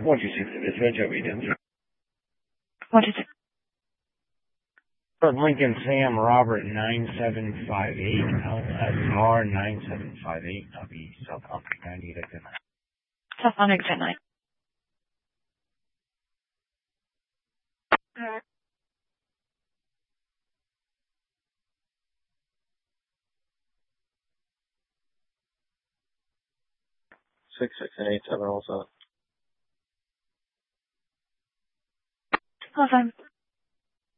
126, Reg over you. 126. Lincoln Sam Robert 9758 LSR 9758. I'll be South Hunter 98 exit 9. South Hunter exit 9. Six and 8 7 also. Awesome.